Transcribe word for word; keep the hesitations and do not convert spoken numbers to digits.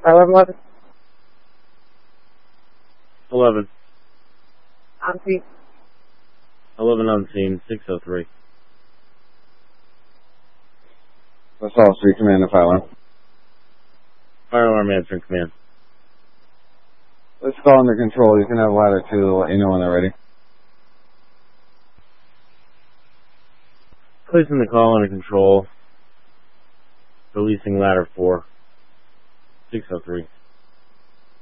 eleven eleven. eleven. On scene. eleven on scene, six oh three. That's all three command and fire alarm. Fire alarm answering command. Let's call under control. You can have ladder two to let you know when they're ready. Placing the call under control. Releasing ladder four. six oh three.